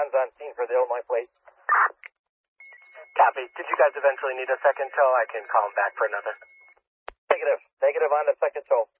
hands on scene for the Illinois plate. Copy. Did you guys eventually need a second tow? I can call him back for another. Negative. Negative on the second tow.